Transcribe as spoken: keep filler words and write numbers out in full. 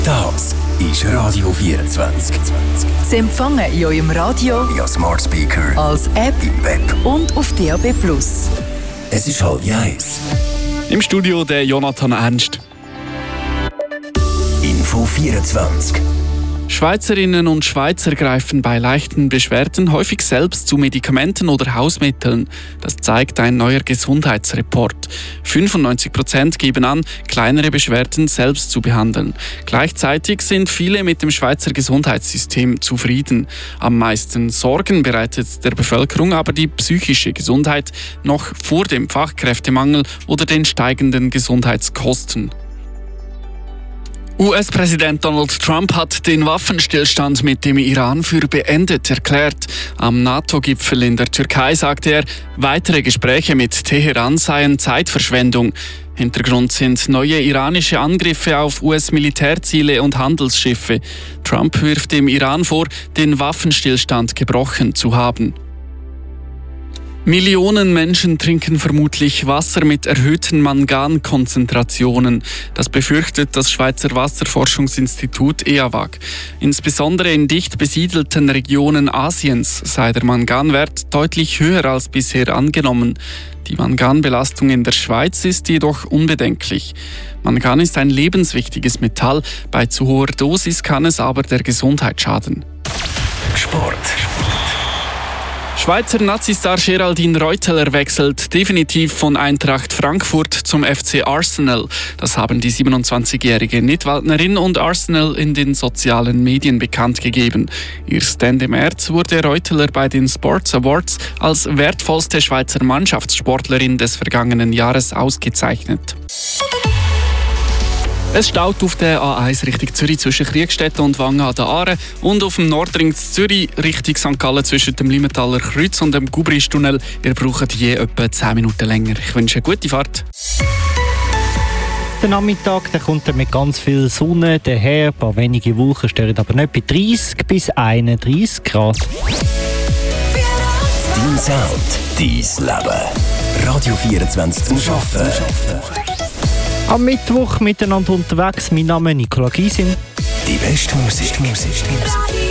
Das ist Radio vierundzwanzig. Sie empfangen in eurem Radio, via Smart Speaker, als App im Web und auf D A B plus. Es ist halb eins. Im Studio der Jonathan Ernst. Info vierundzwanzig. Schweizerinnen und Schweizer greifen bei leichten Beschwerden häufig selbst zu Medikamenten oder Hausmitteln. Das zeigt ein neuer Gesundheitsreport. fünfundneunzig Prozent geben an, kleinere Beschwerden selbst zu behandeln. Gleichzeitig sind viele mit dem Schweizer Gesundheitssystem zufrieden. Am meisten Sorgen bereitet der Bevölkerung aber die psychische Gesundheit noch vor dem Fachkräftemangel oder den steigenden Gesundheitskosten. U S-Präsident Donald Trump hat den Waffenstillstand mit dem Iran für beendet erklärt. Am NATO-Gipfel in der Türkei sagte er, weitere Gespräche mit Teheran seien Zeitverschwendung. Hintergrund sind neue iranische Angriffe auf U S-Militärziele und Handelsschiffe. Trump wirft dem Iran vor, den Waffenstillstand gebrochen zu haben. Millionen Menschen trinken vermutlich Wasser mit erhöhten Mangankonzentrationen. Das befürchtet das Schweizer Wasserforschungsinstitut E A W A G. Insbesondere in dicht besiedelten Regionen Asiens sei der Manganwert deutlich höher als bisher angenommen. Die Manganbelastung in der Schweiz ist jedoch unbedenklich. Mangan ist ein lebenswichtiges Metall. Bei zu hoher Dosis kann es aber der Gesundheit schaden. Sport. Schweizer Nazistar Geraldine Reuteler wechselt definitiv von Eintracht Frankfurt zum F C Arsenal. Das haben die siebenundzwanzigjährige Nidwaldnerin und Arsenal in den sozialen Medien bekannt gegeben. Erst Ende März wurde Reuteler bei den Sports Awards als wertvollste Schweizer Mannschaftssportlerin des vergangenen Jahres ausgezeichnet. Es staut auf der A eins Richtung Zürich zwischen Kriegstetten und Wangen an der Aare und auf dem Nordring Zürich Richtung Sankt Gallen zwischen dem Limmentaler Kreuz und dem Gubristunnel. Ihr braucht je etwa zehn Minuten länger. Ich wünsche eine gute Fahrt. Der Nachmittag der kommt mit ganz viel Sonne daher. Ein paar wenige Wolken stören aber nicht bei dreißig bis einunddreißig Grad. Dein Sound, dein Leben. Radio vierundzwanzig zum Arbeiten. Am Mittwoch miteinander unterwegs. Mein Name ist Nicola Gysin. Die beste Musik. Musik.